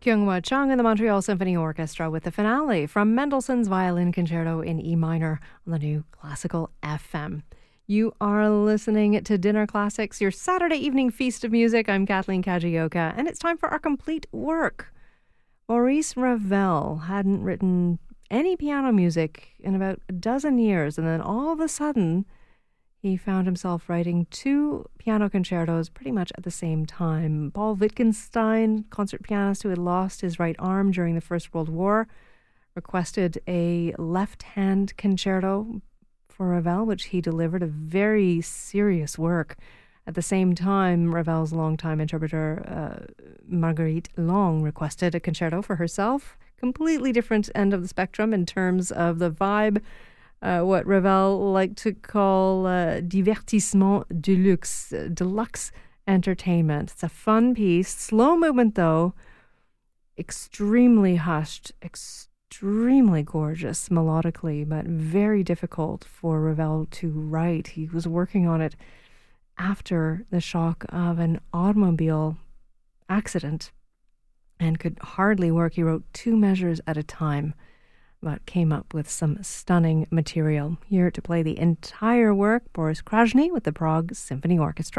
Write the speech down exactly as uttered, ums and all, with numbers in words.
Kyung-Hwa Chung and the Montreal Symphony Orchestra with the finale from Mendelssohn's Violin Concerto in E minor on the new Classical F M. You are listening to Dinner Classics, your Saturday evening feast of music. I'm Kathleen Kajioka, and it's time for our complete work. Maurice Ravel hadn't written any piano music in about a dozen years, and then all of a sudden he found himself writing two piano concertos pretty much at the same time. Paul Wittgenstein, concert pianist who had lost his right arm during the First World War, requested a left-hand concerto for Ravel, which he delivered, a very serious work. At the same time, Ravel's longtime interpreter, uh, Marguerite Long, requested a concerto for herself. Completely different end of the spectrum in terms of the vibe. Uh, what Ravel liked to call uh, divertissement de luxe, uh, deluxe entertainment. It's a fun piece, slow movement though, extremely hushed, extremely gorgeous melodically, but very difficult for Ravel to write. He was working on it after the shock of an automobile accident and could hardly work. He wrote two measures at a time, but came up with some stunning material. Here to play the entire work, Boris Krasny with the Prague Symphony Orchestra.